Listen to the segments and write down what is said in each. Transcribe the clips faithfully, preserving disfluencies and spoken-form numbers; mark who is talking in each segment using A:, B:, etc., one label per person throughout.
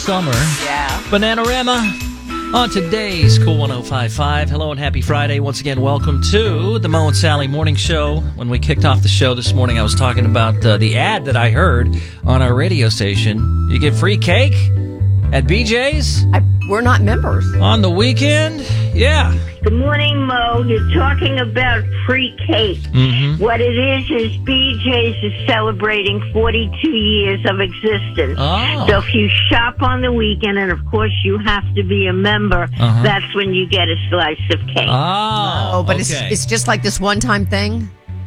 A: Summer.
B: Yeah.
A: Bananarama on today's Cool one oh five five. Hello and happy Friday. Once again, welcome to the Mo and Sally Morning Show. When we kicked off the show this morning, I was talking about uh, the ad that I heard on our radio station. You get free cake at B J's?
B: I, we're not members.
A: On the weekend? Yeah.
C: Good morning, Mo. You're talking about free cake.
A: Mm-hmm.
C: What it is is B J's is celebrating forty-two years of existence.
A: Oh.
C: So if you shop on the weekend, and of course you have to be a member,
A: Uh-huh.
C: that's when you get a slice of cake.
A: Oh,
B: Oh, but
A: okay.
B: it's it's just like this one-time thing?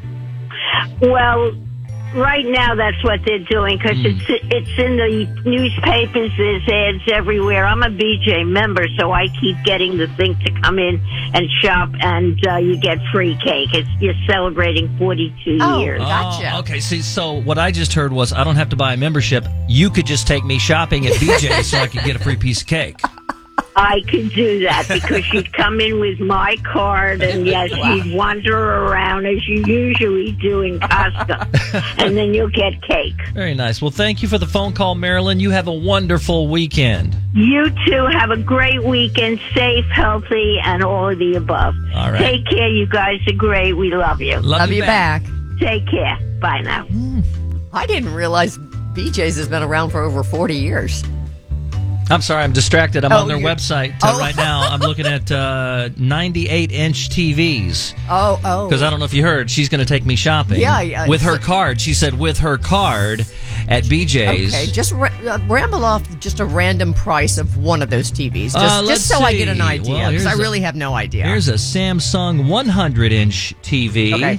C: Well, right now that's what they're doing because
A: Mm.
C: it's it's in the newspapers. There's ads everywhere. I'm a B J member, so I keep getting the thing to come in and shop, and uh, you get free cake. It's you're celebrating forty-two
B: Oh.
C: years.
B: Gotcha.
A: Oh, okay, see, so what I just heard was I don't have to buy a membership. You could just take me shopping at B J's so I could get a free piece of cake.
C: I could do that because you'd come in with my card, and yes, you'd wander around as you usually do in Costco, and then you'll get cake.
A: Very nice. Well, thank you for the phone call, Marilyn. You have a wonderful weekend.
C: You too have a great weekend, safe, healthy, and all of the above.
A: All right.
C: Take care. You guys are great. We love you.
A: Love,
B: Love you back.
C: Take care. Bye now.
B: I didn't realize B J's has been around for over forty years.
A: I'm sorry, I'm distracted. I'm
B: Oh,
A: on their
B: you're-
A: website uh,
B: Oh.
A: right now. I'm looking at uh, ninety-eight inch T Vs.
B: Oh, oh.
A: Because I don't know if you heard, she's going to take me shopping.
B: Yeah, yeah.
A: With her card. She said with her card at B J's.
B: Okay, just ra- uh, ramble off just a random price of one of those T Vs, just,
A: Uh, let's
B: just so I get an
A: see.
B: idea,
A: Well,
B: because
A: here's
B: I
A: a-
B: really have no idea.
A: Here's a Samsung one hundred inch T V.
B: Okay.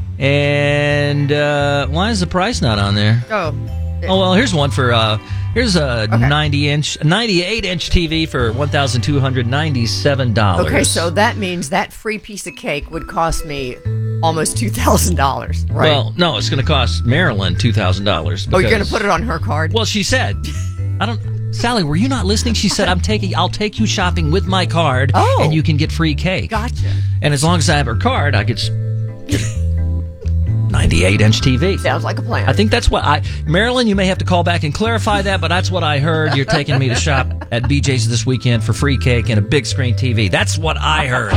A: And uh, why is the price not on there?
B: oh,
A: Oh, well, here's one for, uh, here's a
B: Okay.
A: ninety inch, ninety-eight inch T V for one thousand two hundred ninety-seven dollars.
B: okay, so that means that free piece of cake would cost me almost two thousand dollars, right?
A: Well, no, it's going to cost Marilyn two thousand dollars.
B: oh, you're going to put it on her card?
A: Well, she said, I don't, Sally, were you not listening? She said, I'm taking, I'll take you shopping with my card,
B: Oh.
A: and you can get free cake.
B: Gotcha.
A: And as long as I have her card, I could s- get a ninety-eight inch T V.
B: Sounds like a plan.
A: I think that's what I, Marilyn, you may have to call back and clarify that, but that's what I heard. You're taking me to shop at B J's this weekend for free cake and a big screen T V. That's what I heard.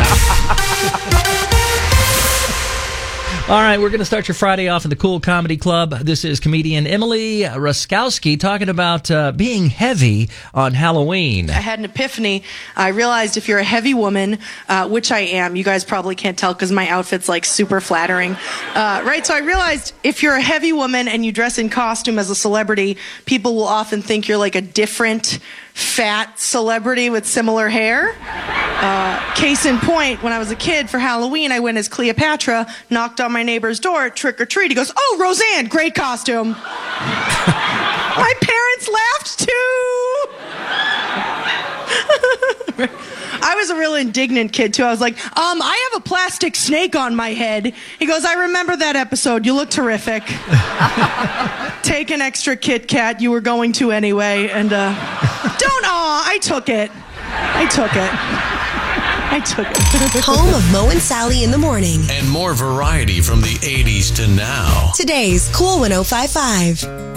A: All right, we're going to start your Friday off in the Cool Comedy Club. This is comedian Emily Raskowski talking about uh, being heavy on Halloween.
D: I had an epiphany. I realized if you're a heavy woman, uh, which I am, you guys probably can't tell because my outfit's like super flattering, uh, right? So I realized if you're a heavy woman and you dress in costume as a celebrity, people will often think you're like a different fat celebrity with similar hair. Uh, case in point, when I was a kid for Halloween, I went as Cleopatra, knocked on my neighbor's door, trick or treat. He goes, "Oh, Roseanne, great costume." My parents laughed too. I was a real indignant kid too. I was like, um, I have a plastic snake on my head. He goes, "I remember that episode. You look terrific. Take an extra Kit Kat. You were going to anyway." And uh, don't, aw, I took it. I took it. I took it.
E: Home of Mo and Sally in the morning.
F: And more variety from the eighties to now.
E: Today's Cool one oh five five.